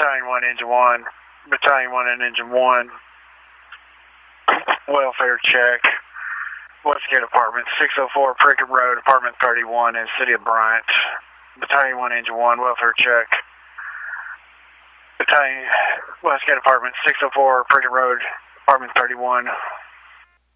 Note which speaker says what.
Speaker 1: Battalion 1, Engine 1. Battalion 1 and Engine 1. Welfare check. Westgate Apartment, 604 Prickett Road, Apartment 31 in the City of Bryant. Battalion 1, Engine 1, welfare check. Battalion Westgate Apartment, 604 Prickett Road, Apartment 31.